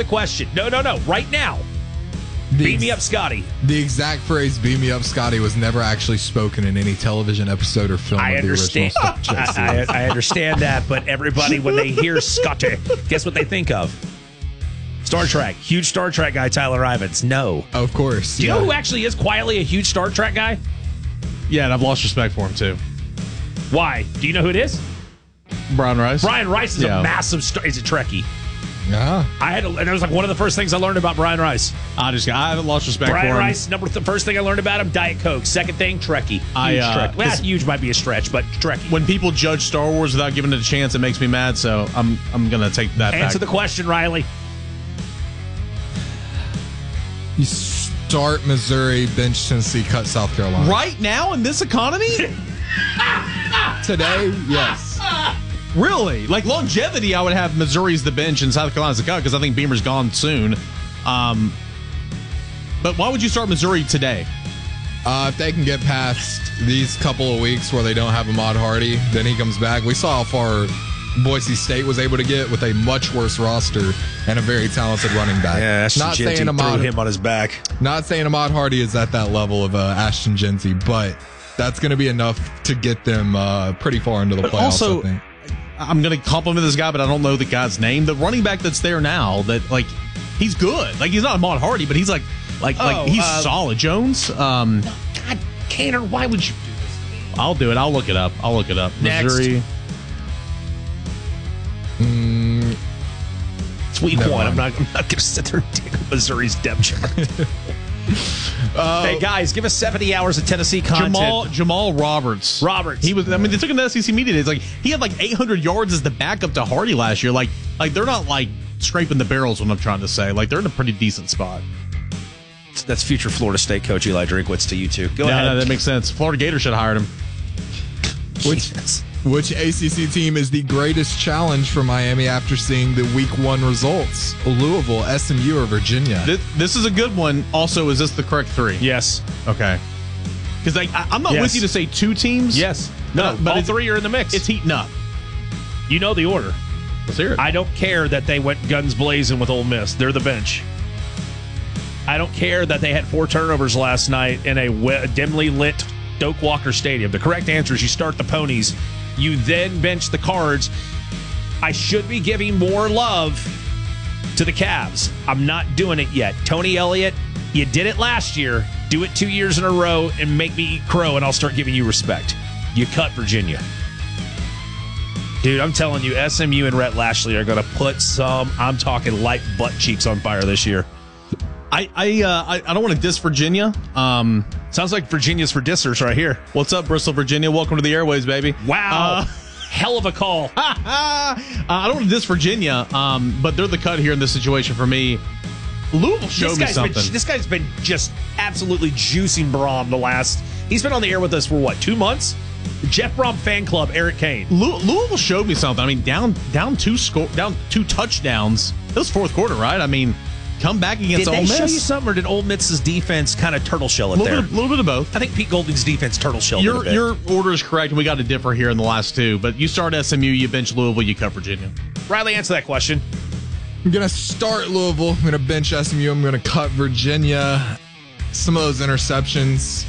the question. No. Right now. Beam me up, Scotty. The exact phrase "beam me up, Scotty" was never actually spoken in any television episode or film. I understand. I understand that, but everybody, when they hear Scotty, guess what they think of? Star Trek. Huge Star Trek guy, Tyler Ivins. No. Of course. Do you know who actually is quietly a huge Star Trek guy? Yeah, and I've lost respect for him, too. Why? Do you know who it is? Brian Rice. Brian Rice is a massive star. He's a Trekkie. Yeah. And it was like one of the first things I learned about Brian Rice. I haven't lost respect for him. Brian Rice, first thing I learned about him, Diet Coke. Second thing, Trekkie. Huge Trekkie. Well, huge might be a stretch, but Trekkie. When people judge Star Wars without giving it a chance, it makes me mad, so I'm going to take that back. Answer the question, Riley. You start Missouri, bench Tennessee, cut South Carolina. Right now in this economy? Today, yes. Really? Like longevity, I would have Missouri's the bench and South Carolina's the cut because I think Beamer's gone soon. But why would you start Missouri today? If they can get past these couple of weeks where they don't have Ahmad Hardy, then he comes back. We saw how far Boise State was able to get with a much worse roster and a very talented running back. Yeah, Ashton not Genty saying Ahmad, threw him on his back. Not saying Ahmad Hardy is at that level of Ashton Genty, but that's going to be enough to get them pretty far into the playoffs, also, I think. I'm going to compliment this guy, but I don't know the guy's name. The running back that's there now, he's good. Like, he's not Ahmad Hardy, but he's he's solid. Jones? God, Canner, why would you do this? I'll do it. I'll look it up. Next. Missouri. It's week one. I'm not going to sit there and dig up Missouri's depth chart. Hey, guys, give us 70 hours of Tennessee content. Jamal Roberts. He was. I mean, they took him to SEC Media Days. Like, he had 800 yards as the backup to Hardy last year. Like they're not scraping the barrels. What I'm trying to say. Like, they're in a pretty decent spot. That's future Florida State coach Eli Drinkwitz to you two. Go ahead. No, that makes sense. Florida Gators should have hired him. Which ACC team is the greatest challenge for Miami after seeing the Week 1 results? Louisville, SMU, or Virginia? This is a good one. Also, is this the correct three? Yes. Okay. Because I'm not with you to say two teams. Yes. No, but all three are in the mix. It's heating up. You know the order. Let's hear it. I don't care that they went guns blazing with Ole Miss. They're the bench. I don't care that they had 4 turnovers last night in a dimly lit Doak Walker Stadium. The correct answer is you start the Ponies. You then bench the Cards. I should be giving more love to the Cavs. I'm not doing it yet. Tony Elliott, you did it last year. Do it 2 years in a row and make me eat crow, and I'll start giving you respect. You cut Virginia. Dude, I'm telling you, SMU and Rhett Lashley are going to put I'm talking light butt cheeks on fire this year. I don't want to diss Virginia. Sounds like Virginia's for dissers right here. What's up, Bristol, Virginia? Welcome to the airways, baby. Wow. Hell of a call. I don't want to diss Virginia, but they're the cut here in this situation for me. Louisville showed me something. This guy's been just absolutely juicing Braum he's been on the air with us for 2 months? Jeff Braum fan club, Eric Kane. Louisville showed me something. I mean, down 2 touchdowns. It was fourth quarter, right? I mean, come back against Ole Miss. Did they show you something, or did Ole Miss's defense kind of turtle shell it there? A little bit of both. I think Pete Golding's defense turtle shelled it a bit. Your order is correct, and we got to differ here in the last two. But you start SMU, you bench Louisville, you cut Virginia. Riley, answer that question. I'm going to start Louisville. I'm going to bench SMU. I'm going to cut Virginia. Some of those interceptions,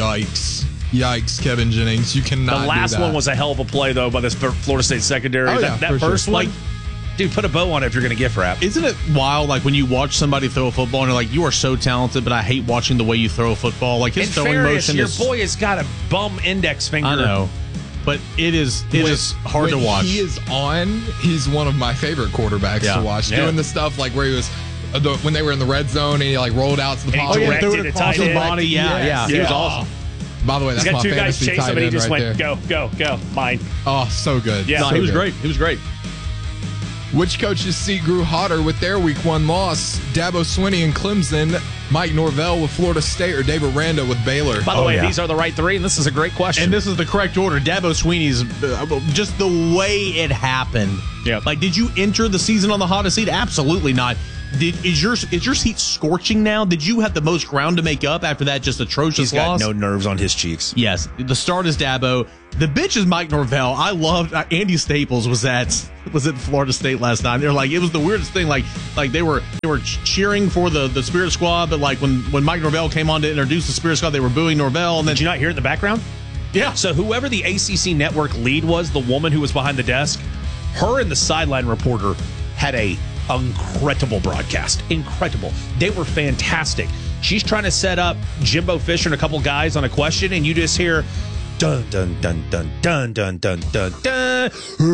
yikes, Kevin Jennings. You cannot do that. The last one was a hell of a play, though, by this Florida State secondary. Oh, that first one, dude, put a bow on it if you're going to gift wrap. Isn't it wild, when you watch somebody throw a football and you're like, you are so talented, but I hate watching the way you throw a football. Like, his throwing motion your boy has got a bum index finger. I know. But it is hard to watch. He is on. He's one of my favorite quarterbacks to watch. Doing the stuff where he was when they were in the red zone and he rolled out to the pocket. Threw it across his body. Yeah. He was awesome. By the way, that's my fantasy tight end just right went, there. Go, mine. Oh, so good. Yeah, no, he was great. He was great. Which coach's seat grew hotter with their Week 1 loss? Dabo Swinney and Clemson, Mike Norvell with Florida State, or Dave Aranda with Baylor? By the way, these are the right three, and this is a great question. And this is the correct order. Dabo Swinney's just the way it happened. Yeah. Did you enter the season on the hottest seat? Absolutely not. Is your seat scorching now? Did you have the most ground to make up after that just atrocious loss? He's got no nerves on his cheeks. Yes. The start is Dabo. The bench is Mike Norvell. I loved Andy Staples was at Florida State last night. They're like, it was the weirdest thing. Like they were cheering for the Spirit Squad, but like when Mike Norvell came on to introduce the Spirit Squad, they were booing Norvell. And then, did you not hear it in the background? Yeah. So whoever the ACC network lead was, the woman who was behind the desk, her and the sideline reporter had a incredible broadcast. Incredible. They were fantastic. She's trying to set up Jimbo Fisher and a couple guys on a question, and you just hear dun dun dun dun dun dun dun dun dun.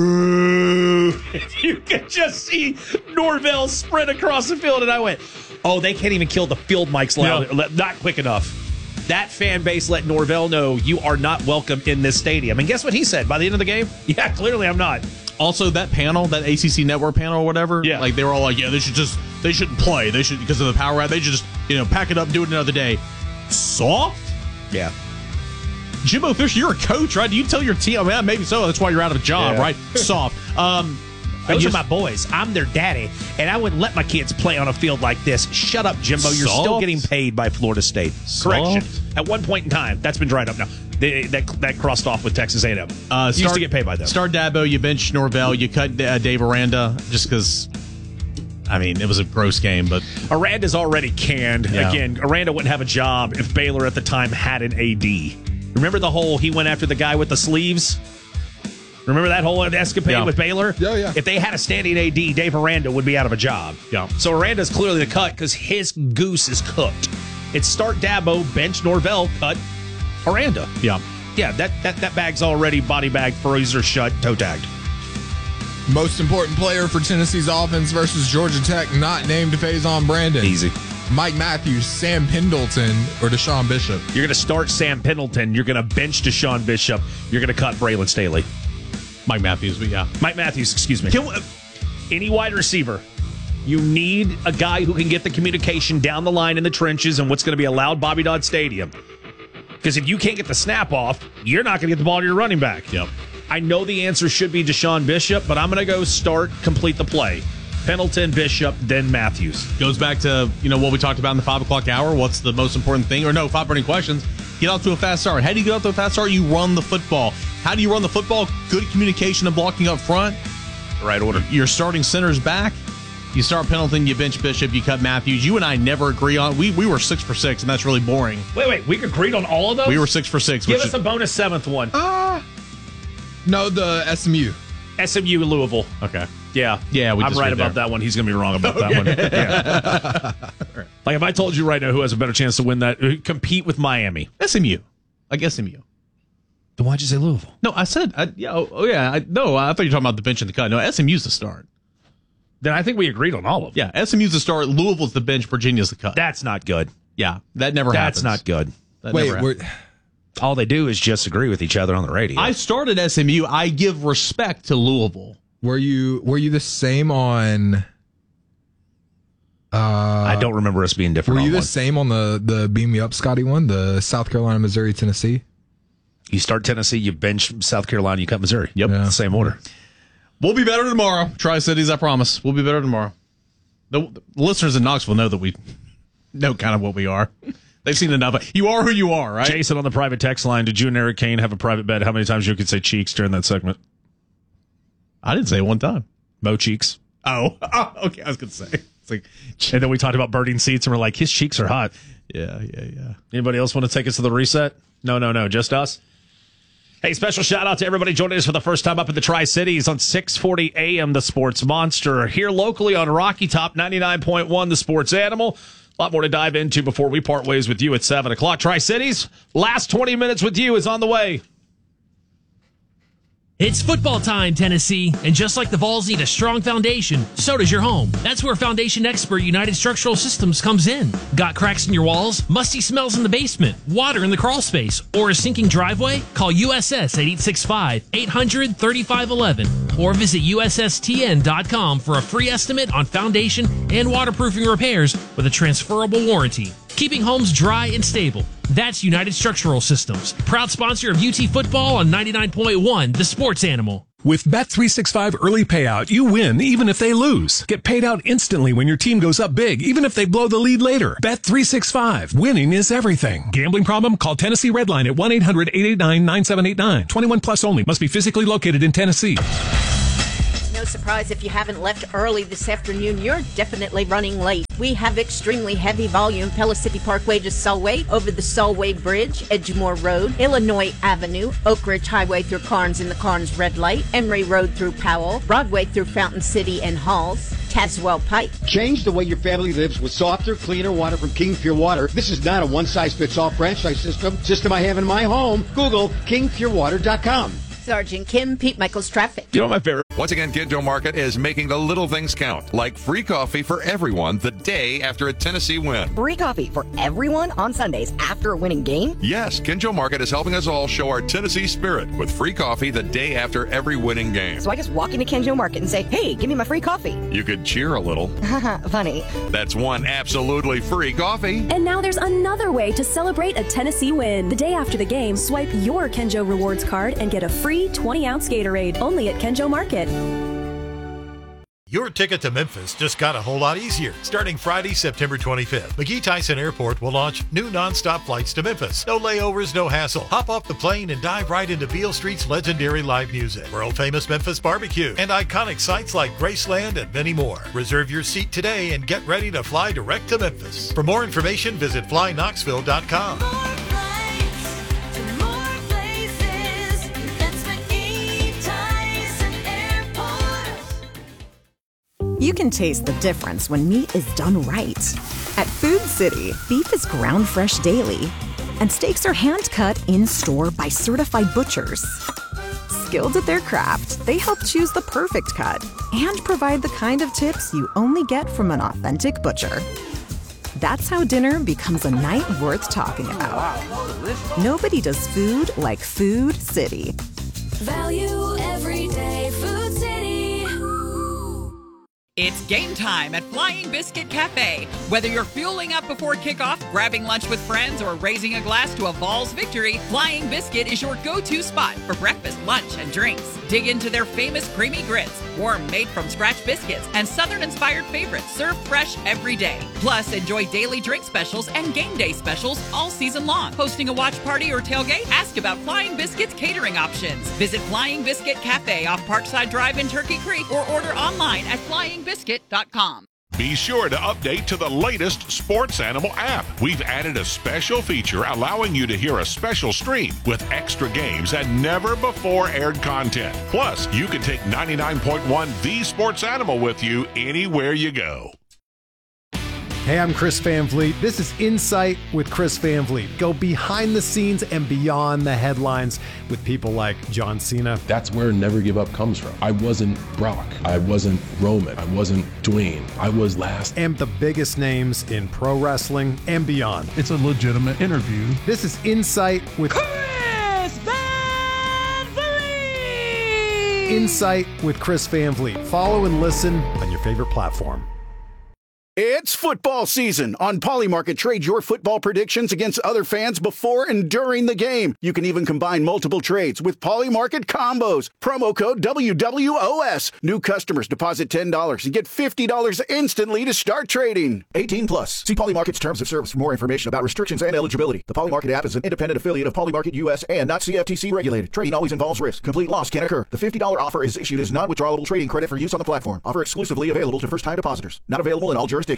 You could just see Norvell sprint across the field, and I went, oh, they can't even kill the field mics loud. Yeah. Not quick enough. That fan base let Norvell know you are not welcome in this stadium. And guess what he said by the end of the game? Yeah, clearly I'm not. Also, that panel, that ACC network panel or whatever, yeah, like they were all like, yeah, they shouldn't play. They should, because of the power out. They should just, pack it up, do it another day. Soft? Yeah. Jimbo Fisher, you're a coach, right? Do you tell your team? I mean, maybe so. That's why you're out of a job, right? Soft. Those are my boys. I'm their daddy, and I wouldn't let my kids play on a field like this. Shut up, Jimbo. You're still getting paid by Florida State. Correction. At one point in time, that's been dried up now. That crossed off with Texas A&M. Used to get paid by them. Start Dabo, you bench Norvell, you cut Dave Aranda just because, I mean, it was a gross game. But Aranda's already canned. Yeah. Again, Aranda wouldn't have a job if Baylor at the time had an AD. Remember the whole he went after the guy with the sleeves? Remember that whole escapade with Baylor? Yeah. If they had a standing AD, Dave Aranda would be out of a job. Yeah. So Aranda's clearly the cut because his goose is cooked. It's start Dabo, bench Norvell, cut Aranda. Yeah. Yeah, that bag's already body bagged, freezer shut, toe tagged. Most important player for Tennessee's offense versus Georgia Tech, not named Faison Brandon. Easy. Mike Matthews, Sam Pendleton, or Deshaun Bishop. You're going to start Sam Pendleton. You're going to bench Deshaun Bishop. You're going to cut Braylon Staley. Mike Matthews, but yeah. Mike Matthews, excuse me. Any wide receiver, you need a guy who can get the communication down the line in the trenches and what's going to be a loud Bobby Dodd Stadium. Because if you can't get the snap off, you're not going to get the ball to your running back. Yep. I know the answer should be Deshaun Bishop, but I'm going to go start, complete the play. Pendleton, Bishop, then Matthews. Goes back to, what we talked about in the 5 o'clock hour. What's the most important thing? Or no, 5 burning questions. Get out to a fast start. How do you get out to a fast start? You run the football. How do you run the football? Good communication and blocking up front. Right order. Your starting center's back. You start Pendleton, you bench Bishop, you cut Matthews. You and I never agree on. We were 6 for 6, and that's really boring. Wait. We agreed on all of those? We were 6 for 6. Give us a bonus seventh one. No, the SMU. SMU Louisville. Okay. Yeah. I'm right about that one. He's going to be wrong about that one. Yeah. Like if I told you right now who has a better chance to win that, compete with Miami. SMU. Like SMU. Then why'd you say Louisville? No, I said, I thought you were talking about the bench and the cut. No, SMU's the start. Then I think we agreed on all of them. Yeah, SMU's the start, Louisville's the bench, Virginia's the cut. That's not good. Yeah, that never happens. That's not good. All they do is just agree with each other on the radio. I started SMU. I give respect to Louisville. Were you the same on? I don't remember us being different. Were you on the one. same on the Beam Me Up Scotty one, the South Carolina, Missouri, Tennessee? You start Tennessee, you bench South Carolina, you cut Missouri. Yep, yeah. Same order. We'll be better tomorrow. Tri-Cities, I promise. We'll be better tomorrow. The listeners in Knoxville know that we know kind of what we are. They've seen enough. You are who you are, right? Jason on the private text line. Did you and Eric Kane have a private bet? How many times you could say cheeks during that segment? I didn't say it one time. Mo Cheeks. Oh, okay. I was going to say. It's like, and then we talked about birding seats, and we're like, his cheeks are hot. Yeah. Anybody else want to take us to the reset? No. Just us? Hey, special shout out to everybody joining us for the first time up in the Tri-Cities on 640 AM, The Sports Monster. Here locally on Rocky Top 99.1, The Sports Animal. A lot more to dive into before we part ways with you at 7 o'clock. Tri-Cities, last 20 minutes with you is on the way. It's football time, Tennessee, and just like the Vols need a strong foundation, so does your home. That's where foundation expert United Structural Systems comes in. Got cracks in your walls, musty smells in the basement, water in the crawl space, or a sinking driveway? Call USS at 865-800-3511 or visit USSTN.com for a free estimate on foundation and waterproofing repairs with a transferable warranty. Keeping homes dry and stable. That's United Structural Systems. Proud sponsor of UT football on 99.1, The Sports Animal. With Bet365 Early Payout, you win even if they lose. Get paid out instantly when your team goes up big, even if they blow the lead later. Bet365. Winning is everything. Gambling problem? Call Tennessee Redline at 1-800-889-9789. 21 plus only. Must be physically located in Tennessee. No surprise if you haven't left early this afternoon, you're definitely running late. We have extremely heavy volume. Pellissippi Parkway to Solway, over the Solway Bridge, Edgemoor Road, Illinois Avenue, Oak Ridge Highway through Carnes and the Carnes Red Light, Emory Road through Powell, Broadway through Fountain City and Halls, Tazewell Pike. Change the way your family lives with softer, cleaner water from King Pure Water. This is not a one-size-fits-all franchise system I have in my home. Google KingPureWater.com. Sergeant Kim, Pete Michaels Traffic. You know my favorite? Once again, Kinjo Market is making the little things count, like free coffee for everyone the day after a Tennessee win. Free coffee for everyone on Sundays after a winning game? Yes, Kinjo Market is helping us all show our Tennessee spirit with free coffee the day after every winning game. So I just walk into Kinjo Market and say, hey, give me my free coffee. You could cheer a little. Funny. That's one absolutely free coffee. And now there's another way to celebrate a Tennessee win. The day after the game, swipe your Kenjo Rewards card and get a free 20-ounce Gatorade, only at Kenjo Market. Your ticket to Memphis just got a whole lot easier. Starting Friday, September 25th, McGee Tyson Airport will launch new nonstop flights to Memphis. No layovers, no hassle. Hop off the plane and dive right into Beale Street's legendary live music, world-famous Memphis barbecue, and iconic sites like Graceland and many more. Reserve your seat today and get ready to fly direct to Memphis. For more information, visit flyknoxville.com. You can taste the difference when meat is done right. At Food City, beef is ground fresh daily, and steaks are hand-cut in-store by certified butchers. Skilled at their craft, they help choose the perfect cut and provide the kind of tips you only get from an authentic butcher. That's how dinner becomes a night worth talking about. Nobody does food like Food City. Value every day, Food City. It's game time at Flying Biscuit Cafe. Whether you're fueling up before kickoff, grabbing lunch with friends, or raising a glass to a Vols victory, Flying Biscuit is your go-to spot for breakfast, lunch, and drinks. Dig into their famous creamy grits, warm made-from-scratch biscuits, and Southern-inspired favorites served fresh every day. Plus, enjoy daily drink specials and game day specials all season long. Hosting a watch party or tailgate? Ask about Flying Biscuit's catering options. Visit Flying Biscuit Cafe off Parkside Drive in Turkey Creek or order online at flyingbiscuit.com. Be sure to update to the latest Sports Animal app. We've added a special feature allowing you to hear a special stream with extra games and never before aired content. Plus, you can take 99.1 The Sports Animal with you anywhere you go. Hey, I'm Chris Van Vliet. This is Insight with Chris Van Vliet. Go behind the scenes and beyond the headlines with people like John Cena. That's where Never Give Up comes from. I wasn't Brock. I wasn't Roman. I wasn't Dwayne. I was last. And the biggest names in pro wrestling and beyond. It's a legitimate interview. This is Insight with Chris Van Vliet! Insight with Chris Van Vliet. Follow and listen on your favorite platform. It's football season. On Polymarket, trade your football predictions against other fans before and during the game. You can even combine multiple trades with Polymarket combos. Promo code WWOS. New customers deposit $10 and get $50 instantly to start trading. 18 plus. See Polymarket's terms of service for more information about restrictions and eligibility. The Polymarket app is an independent affiliate of Polymarket US and not CFTC regulated. Trading always involves risk. Complete loss can occur. The $50 offer is issued as non-withdrawable trading credit for use on the platform. Offer exclusively available to first-time depositors. Not available in all jurisdictions.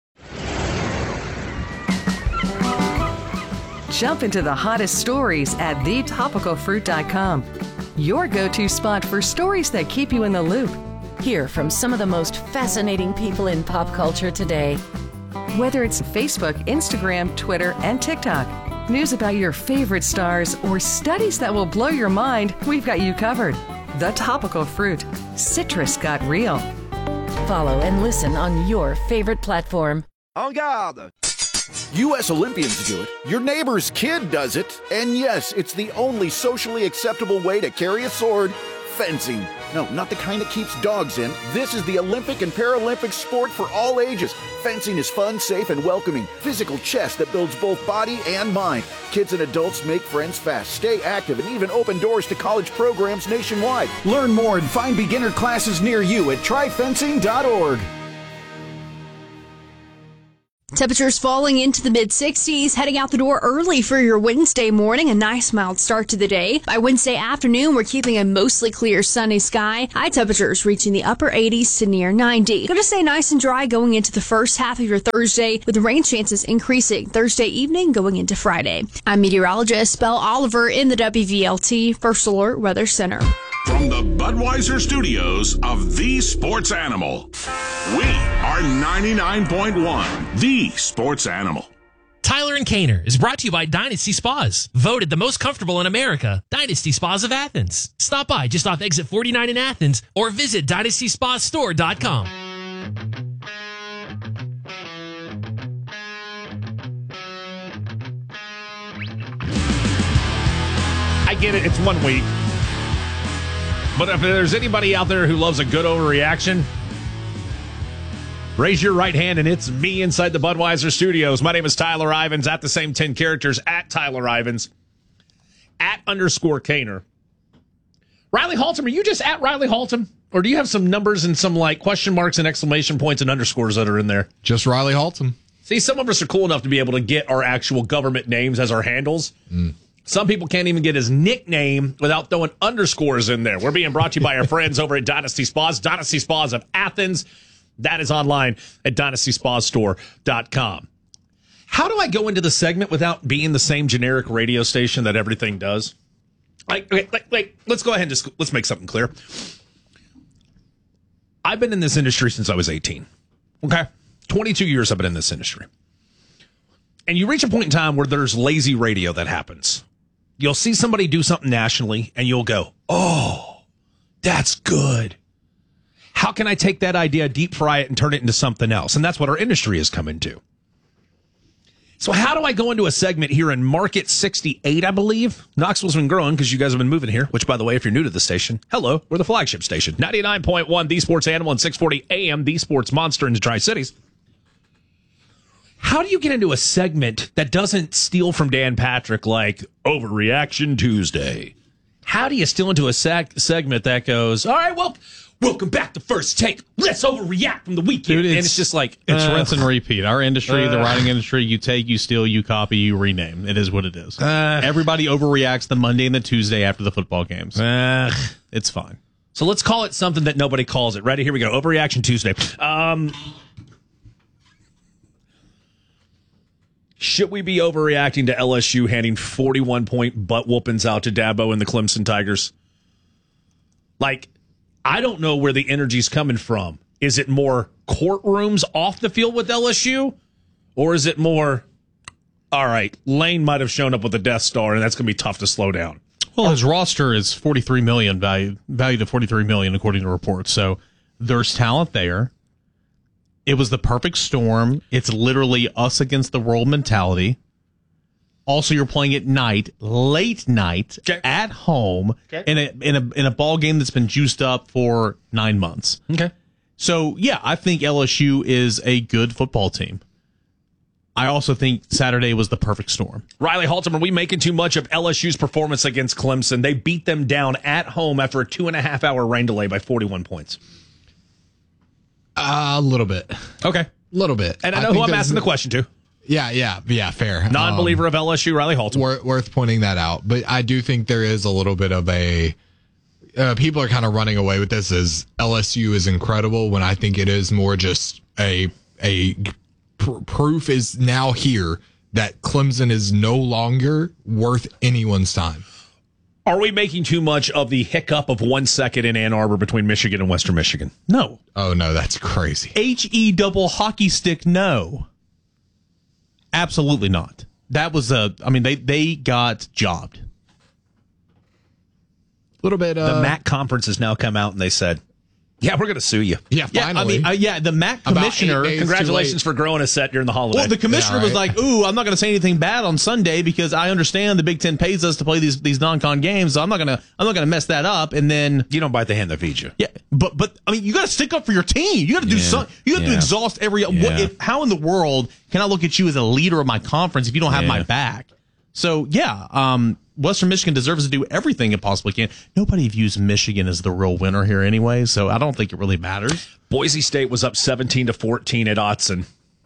Jump into the hottest stories at thetopicalfruit.com. Your go-to spot for stories that keep you in the loop. Hear from some of the most fascinating people in pop culture today. Whether it's Facebook, Instagram, Twitter, and TikTok, news about your favorite stars, or studies that will blow your mind, we've got you covered. The Topical Fruit. Citrus got real. Follow and listen on your favorite platform. En garde! U.S. Olympians do it, your neighbor's kid does it, and yes, it's the only socially acceptable way to carry a sword Fencing. No, not the kind that keeps dogs in. This is the Olympic and Paralympic sport for all ages. Fencing is fun, safe, and welcoming. Physical chess that builds both body and mind. Kids and adults make friends fast, stay active, and even open doors to college programs nationwide. Learn more and find beginner classes near you at tryfencing.org. Temperatures falling into the mid-60s, heading out the door early for your Wednesday morning. A nice mild start to the day. By Wednesday afternoon, we're keeping a mostly clear sunny sky. High temperatures reaching the upper 80s to near 90. Going to stay nice and dry going into the first half of your Thursday, with the rain chances increasing Thursday evening going into Friday. I'm meteorologist Belle Oliver in the WVLT First Alert Weather Center. From the Budweiser studios of The Sports Animal, we are 99.1 The Sports Animal. Tyler and Kaner is brought to you by Dynasty Spas, voted the most comfortable in America. Dynasty Spas of Athens. Stop by just off exit 49 in Athens or visit DynastySpaStore.com. I get it. It's 1 week. But if there's anybody out there who loves a good overreaction, raise your right hand, and it's me inside the Budweiser studios. My name is Tyler Ivins, at the same 10 characters, at Tyler Ivins, at _Kaner. Riley Haltom, are you just at Riley Haltom? Or do you have some numbers and some like question marks and exclamation points and underscores that are in there? Just Riley Haltom. See, some of us are cool enough to be able to get our actual government names as our handles. Some people can't even get his nickname without throwing underscores in there. We're being brought to you by our friends over at Dynasty Spas, Dynasty Spas of Athens. That is online at DynastySpaStore.com. How do I go into the segment without being the same generic radio station that everything does? Let's go ahead and let's make something clear. I've been in this industry since I was 18. Okay? 22 years I've been in this industry. And you reach a point in time where there's lazy radio that happens. You'll see somebody do something nationally, and you'll go, oh, that's good. How can I take that idea, deep fry it, and turn it into something else? And that's what our industry has come into. So how do I go into a segment here in Market 68, I believe? Knoxville's been growing because you guys have been moving here, which, by the way, if you're new to the station, hello, we're the flagship station. 99.1, The Sports Animal, and 640 AM, The Sports Monster in the Tri-Cities. How do you get into a segment that doesn't steal from Dan Patrick like Overreaction Tuesday? How do you steal into a segment that goes, all right, well, welcome back to First Take. Let's overreact from the weekend. Dude, and it's just like... It's rinse and repeat. Our industry, the writing industry, you take, you steal, you copy, you rename. It is what it is. Everybody overreacts the Monday and the Tuesday after the football games. It's fine. So let's call it something that nobody calls it. Ready? Here we go. Overreaction Tuesday. Should we be overreacting to LSU handing 41-point butt whoopings out to Dabo and the Clemson Tigers? Like, I don't know where the energy's coming from. Is it more courtrooms off the field with LSU? Or is it more, all right, Lane might have shown up with a Death Star, and that's going to be tough to slow down? Well, his roster is $43 million, valued at $43 million, according to reports. So there's talent there. It was the perfect storm. It's literally us against the world mentality. Also, you're playing at night, late night, at home, in a ball game that's been juiced up for 9 months. Okay. So, yeah, I think LSU is a good football team. I also think Saturday was the perfect storm. Riley Haltom, are we making too much of LSU's performance against Clemson? They beat them down at home after a 2.5-hour rain delay by 41 points. A little bit. Okay. A little bit. And I know who I'm asking the question to. Yeah, fair. Non-believer of LSU, Riley Haltom. Worth pointing that out. But I do think there is a little bit of a... people are kind of running away with this as LSU is incredible, when I think it is more just proof is now here that Clemson is no longer worth anyone's time. Are we making too much of the hiccup of 1 second in Ann Arbor between Michigan and Western Michigan? No. Oh, no, that's crazy. H-E double hockey stick, no. Absolutely not. That was they got jobbed. A little bit. The MAC conference has now come out and they said, Yeah, we're going to sue you. Yeah, finally. I mean, the MAC commissioner. Congratulations for growing a set during the holiday. Well, the commissioner Yeah, was right. like, "Ooh, I'm not going to say anything bad on Sunday because I understand the Big Ten pays us to play these non-con games. So I'm not gonna mess that up." And then you don't bite the hand that feeds you. Yeah, but I mean, you got to stick up for your team. You got to do something. You got to exhaust every. How in the world can I look at you as a leader of my conference if you don't have my back? So Western Michigan deserves to do everything it possibly can. Nobody views Michigan as the real winner here anyway, so I don't think it really matters. Boise State was up 17-14 at Autzen.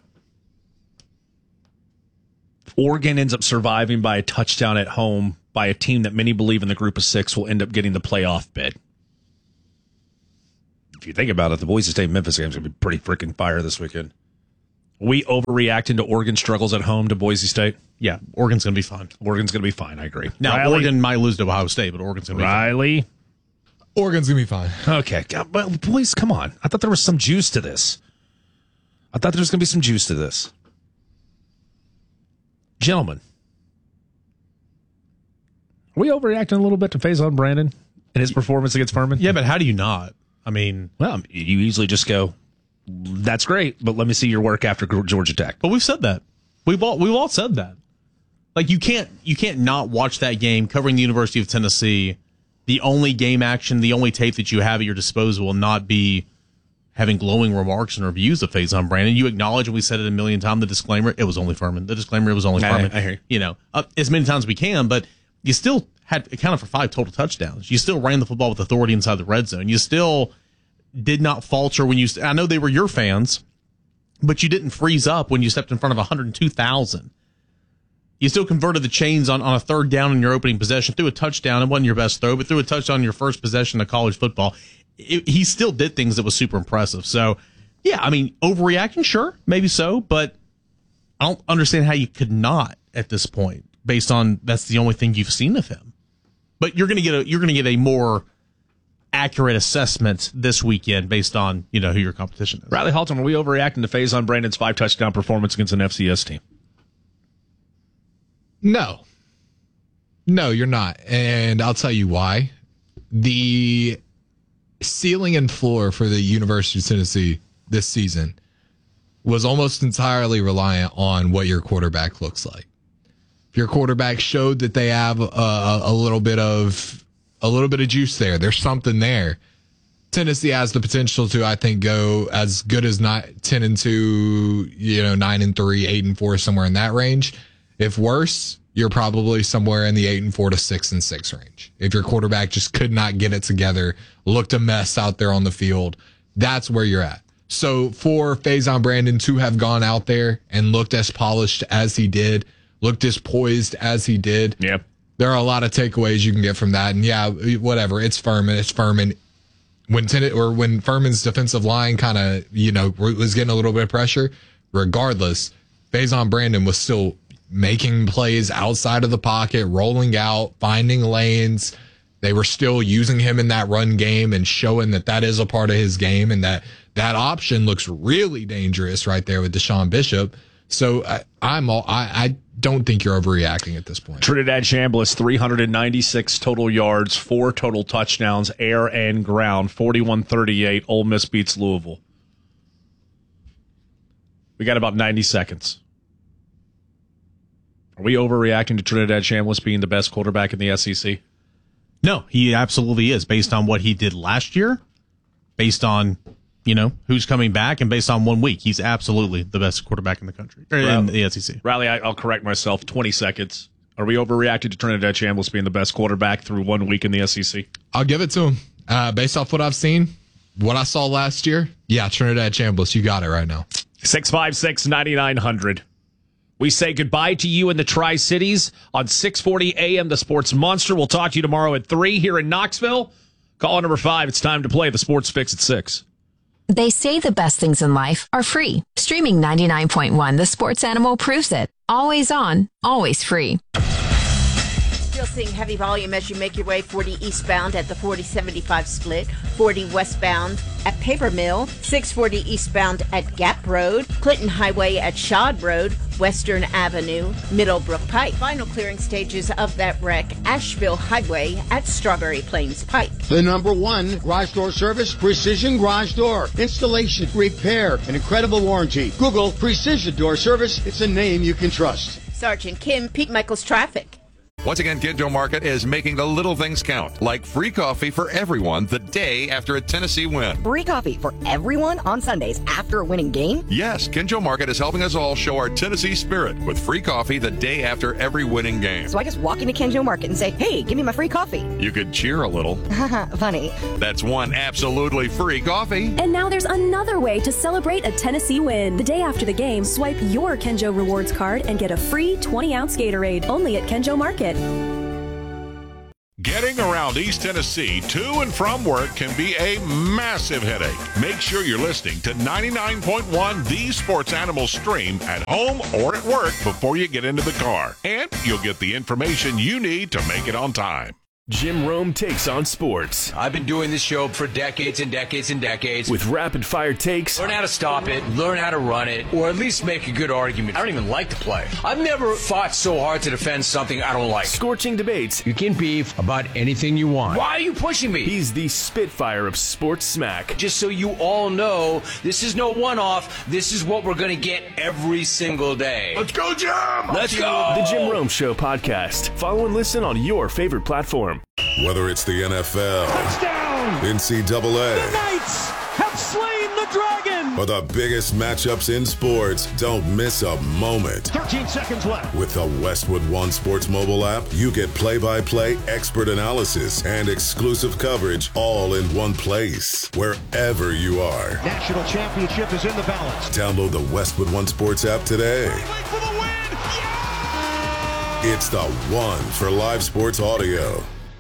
Oregon ends up surviving by a touchdown at home by a team that many believe in the group of 6 will end up getting the playoff bid. If you think about it, the Boise State-Memphis game is going to be pretty freaking fire this weekend. Are we overreacting to Oregon struggles at home to Boise State? Yeah, Oregon's going to be fine. Oregon's going to be fine, I agree. Now, Riley? Oregon might lose to Ohio State, but Oregon's going to be Riley? fine. Oregon's going to be fine. Okay. God, but boys, come on. I thought there was some juice to this. I thought there was going to be some juice to this. Gentlemen, are we overreacting a little bit to Faison Brandon and his performance against Furman? Yeah, but how do you not? I mean, well, you usually just go, that's great, but let me see your work after Georgia Tech. But we've said that. We've all said that. Like you can't not watch that game covering the University of Tennessee. The only game action, the only tape that you have at your disposal will not be having glowing remarks and reviews of Faison Brandon. You acknowledge, and we said it a million times, the disclaimer, it was only Furman. The disclaimer, it was only Furman. I hear you. You know, as many times as we can, but you still had accounted for 5 total touchdowns. You still ran the football with authority inside the red zone. You still did not falter when I know they were your fans, but you didn't freeze up when you stepped in front of 102,000. You still converted the chains on a third down in your opening possession, threw a touchdown. It wasn't your best throw, but threw a touchdown in your first possession of college football. He still did things that was super impressive. So, yeah, I mean, overreacting, sure, maybe so, but I don't understand how you could not at this point, based on that's the only thing you've seen of him. But you're going to get a more accurate assessment this weekend based on who your competition is. Riley Halton, are we overreacting to Faison Brandon's 5 touchdown performance against an FCS team? No, you're not. And I'll tell you why. The ceiling and floor for the University of Tennessee this season was almost entirely reliant on what your quarterback looks like. If your quarterback showed that they have a little bit of juice there, there's something there. Tennessee has the potential to, I think, go as good as 10-2, 9-3, 8-4, somewhere in that range. If worse, you're probably somewhere in the 8-4 to 6-6 range. If your quarterback just could not get it together, looked a mess out there on the field, that's where you're at. So for Faison Brandon to have gone out there and looked as polished as he did, looked as poised as he did, there are a lot of takeaways you can get from that. And yeah, whatever, it's Furman. When Furman's defensive line kind of was getting a little bit of pressure, regardless, Faison Brandon was still making plays outside of the pocket, rolling out, finding lanes. They were still using him in that run game and showing that is a part of his game, and that option looks really dangerous right there with Deshaun Bishop. So I don't think you're overreacting at this point. Trinidad Chambliss, 396 total yards, 4 total touchdowns, air and ground, 41-38. Ole Miss beats Louisville. We got about 90 seconds. Are we overreacting to Trinidad Chambliss being the best quarterback in the SEC? No, he absolutely is, based on what he did last year, based on who's coming back, and based on 1 week. He's absolutely the best quarterback in the country, or in the SEC. Riley, I'll correct myself. 20 seconds. Are we overreacting to Trinidad Chambliss being the best quarterback through 1 week in the SEC? I'll give it to him. Based off what I've seen, what I saw last year, yeah, Trinidad Chambliss, you got it right now. 656-9900. We say goodbye to you in the Tri-Cities on 640 AM, the Sports Monster. We'll talk to you tomorrow at 3 here in Knoxville. Call number 5. It's time to play the Sports Fix at 6. They say the best things in life are free. Streaming 99.1, the sports animal proves it. Always on, always free. Still seeing heavy volume as you make your way 40 eastbound at the 4075 split, 40 westbound at Paper Mill, 640 eastbound at Gap Road, Clinton Highway at Shad Road, Western Avenue, Middlebrook Pike. Final clearing stages of that wreck, Asheville Highway at Strawberry Plains Pike. The #1 garage door service, Precision Garage Door. Installation, repair, an incredible warranty. Google Precision Door Service. It's a name you can trust. Sergeant Kim, Pete Michaels Traffic. Once again, Kinjo Market is making the little things count, like free coffee for everyone the day after a Tennessee win. Free coffee for everyone on Sundays after a winning game? Yes, Kinjo Market is helping us all show our Tennessee spirit with free coffee the day after every winning game. So I just walk into Kinjo Market and say, hey, give me my free coffee. You could cheer a little. Funny. That's one absolutely free coffee. And now there's another way to celebrate a Tennessee win. The day after the game, swipe your Kenjo Rewards card and get a free 20-ounce Gatorade only at Kenjo Market. Getting around East Tennessee to and from work can be a massive headache. Make sure you're listening to 99.1 The Sports Animal Stream at home or at work before you get into the car. And you'll get the information you need to make it on time. Jim Rome takes on sports. I've been doing this show for decades and decades and decades. With rapid-fire takes. Learn how to stop it, learn how to run it, or at least make a good argument. I don't even like to play. I've never fought so hard to defend something I don't like. Scorching debates. You can beef about anything you want. Why are you pushing me? He's the Spitfire of sports smack. Just so you all know, this is no one-off. This is what we're going to get every single day. Let's go, Jim! Let's go! The Jim Rome Show podcast. Follow and listen on your favorite platform. Whether it's the NFL, touchdown, NCAA, the Knights have slain the dragon, or the biggest matchups in sports, don't miss a moment. 13 seconds left. With the Westwood One Sports mobile app, you get play-by-play expert analysis and exclusive coverage all in one place, wherever you are. National championship is in the balance. Download the Westwood One Sports app today. For the win! Yeah! It's the one for live sports audio.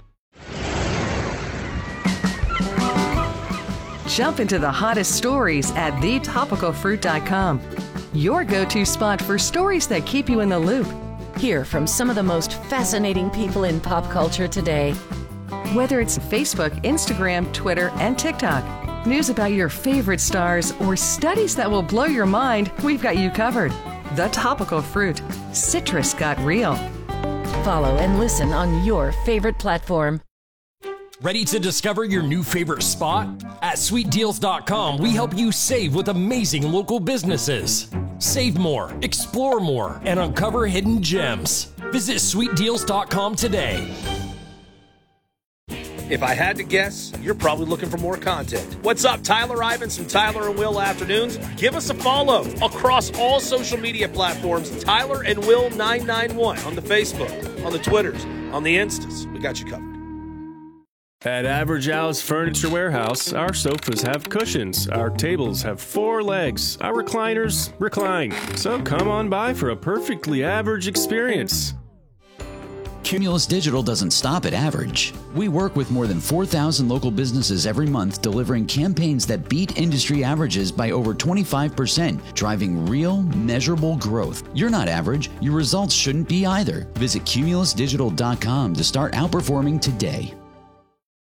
Jump into the hottest stories at thetopicalfruit.com. Your go-to spot for stories that keep you in the loop. Hear from some of the most fascinating people in pop culture today. Whether it's Facebook, Instagram, Twitter, and TikTok, news about your favorite stars, or studies that will blow your mind, we've got you covered. The Topical Fruit. Citrus got real. Follow and listen on your favorite platform. Ready to discover your new favorite spot? At sweetdeals.com, we help you save with amazing local businesses. Save more, explore more, and uncover hidden gems. Visit sweetdeals.com today. If I had to guess, you're probably looking for more content. What's up, Tyler Ivins from Tyler and Will Afternoons? Give us a follow across all social media platforms, Tyler and Will 991 on the Facebook, on the Twitters, on the Instas. We got you covered. At Average Al's Furniture Warehouse, our sofas have cushions, our tables have 4 legs, our recliners recline. So come on by for a perfectly average experience. Cumulus Digital doesn't stop at average. We work with more than 4,000 local businesses every month, delivering campaigns that beat industry averages by over 25%, driving real, measurable growth. You're not average. Your results shouldn't be either. Visit cumulusdigital.com to start outperforming today.